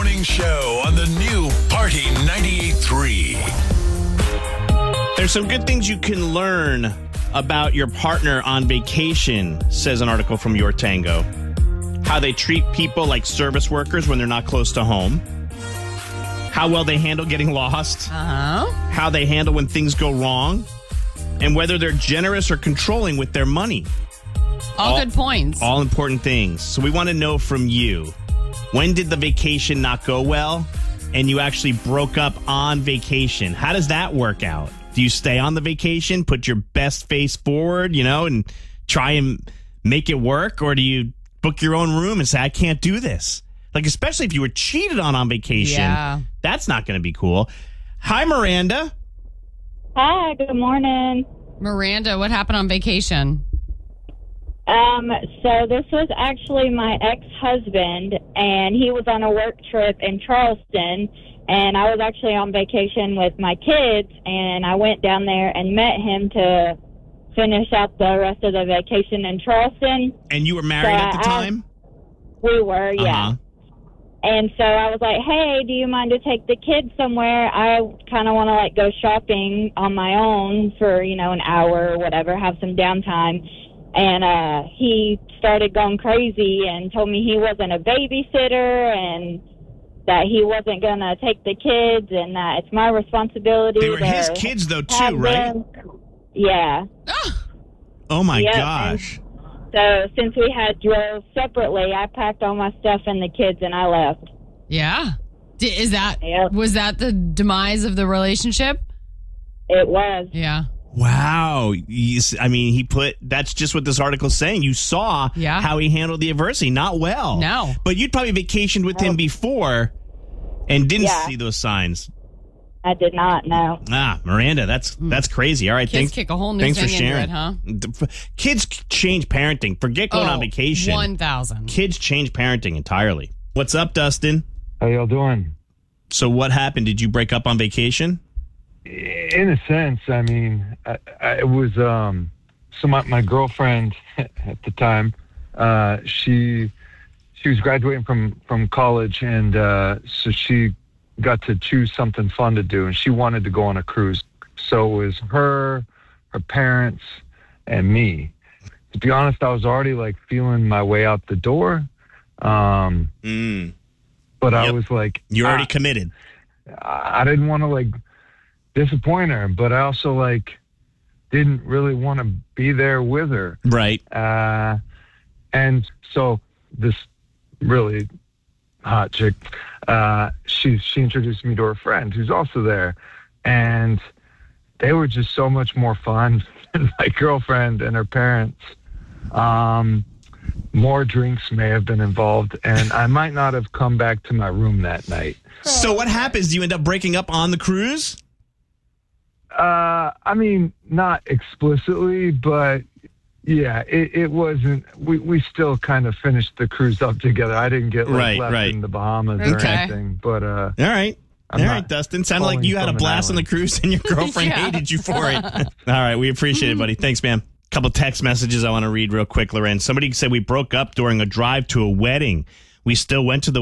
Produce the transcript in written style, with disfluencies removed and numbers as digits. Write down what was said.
morning show on the new Party 98.3. There's some good things you can learn about your partner on vacation, says an article from Your Tango. How they treat people like service workers when they're not close to home. How well they handle getting lost. How they handle when things go wrong. And whether they're generous or controlling with their money. All good points. All important things. So we want to know from you, when did the vacation not go well and you actually broke up on vacation? How does that work out? Do you stay on the vacation, put your best face forward, and try and make it work? Or do you book your own room and say, I can't do this? Like, especially if you were cheated on vacation. Yeah. That's not going to be cool. Hi, Miranda. Hi, good morning. Miranda, what happened on vacation? So this was actually my ex-husband, and he was on a work trip in Charleston, and I was actually on vacation with my kids, and I went down there and met him to finish out the rest of the vacation in Charleston. And you were married at the time? We were, yeah. And so I was like, hey, do you mind to take the kids somewhere? I kind of want to, go shopping on my own for, an hour or whatever, have some downtime. And he started going crazy and told me he wasn't a babysitter and that he wasn't going to take the kids and that it's my responsibility. They were his kids, though, too, right? Yeah. Oh, my gosh. So since we had drove separately, I packed all my stuff and the kids and I left. Yeah. Was that the demise of the relationship? It was. Yeah. Wow. That's just what this article's saying. You saw how he handled the adversity. Not well. No. But you'd probably vacationed with him before and didn't see those signs. I did not, no. Miranda, that's crazy. All right, kids kick a whole new thing into it, huh? Kids change parenting. Forget going on vacation. 1,000. Kids change parenting entirely. What's up, Dustin? How y'all doing? So what happened? Did you break up on vacation? In a sense, it was, so my girlfriend at the time, she was graduating from college, and so she got to choose something fun to do, and she wanted to go on a cruise. So it was her parents, and me. To be honest, I was already feeling my way out the door. But I was like, you're already committed. I didn't want to disappoint her, but I also didn't really want to be there with her. Right. And so this really hot chick, she introduced me to her friend who's also there, and they were just so much more fun than my girlfriend and her parents. More drinks may have been involved, and I might not have come back to my room that night. So what happens? Do you end up breaking up on the cruise? Not explicitly, but yeah, it wasn't. We still kind of finished the cruise up together. I didn't get left in the Bahamas or anything. But all right, Dustin. Sounded like you had a blast on the cruise, and your girlfriend hated you for it. All right, we appreciate it, buddy. Thanks, man. Couple text messages I want to read real quick, Loren. Somebody said we broke up during a drive to a wedding. We still went to the